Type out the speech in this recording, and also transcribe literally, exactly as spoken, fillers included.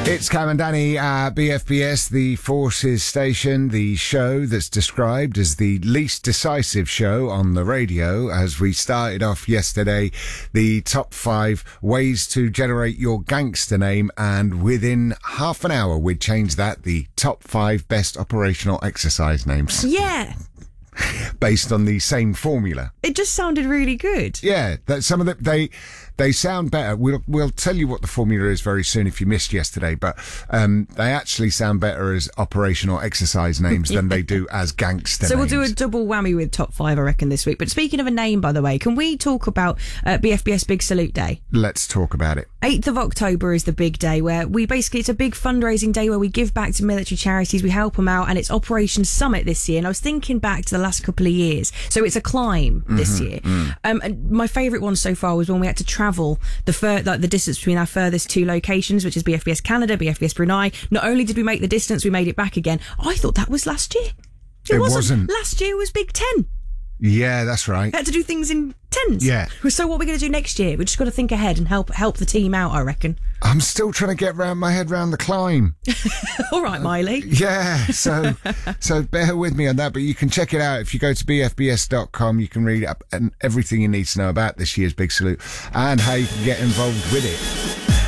It's Cam and Danny at B F B S, the Forces station, the show that's described as the least decisive show on the radio, as we started off yesterday, the top five ways to generate your gangster name, and within half an hour we'd change that, the top five best operational exercise names. Yeah. Based on the same formula. It just sounded really good. Yeah, that some of them, they they sound better. We'll we'll tell you what the formula is very soon if you missed yesterday, but um, they actually sound better as operational exercise names than they do as gangster So names. we'll do a double whammy with top five, I reckon, this week. But speaking of a name, by the way, can we talk about uh, B F B S Big Salute Day? Let's talk about it. eighth of October is the big day where we basically, it's a big fundraising day where we give back to military charities, we help them out, and it's Operation Summit this year. And I was thinking back to the last couple of years. So it's a climb this Mm-hmm, year. mm. Um, and my favourite one so far was when we had to travel the fur- like the distance between our furthest two locations, which is B F B S Canada, B F B S Brunei. Not only did we make the distance, we made it back again. I thought that was last year. It, It wasn't. wasn't. Last year was Big Ten. Yeah, that's right. We had to do things in tens. Yeah. So what are we going to do next year? We've just got to think ahead and help help the team out, I reckon. I'm still trying to get round my head round the climb. All right, Miley. Yeah, so so bear with me on that, but you can check it out if you go to b f b s dot com. You can read up and everything you need to know about this year's Big Salute and how you can get involved with it.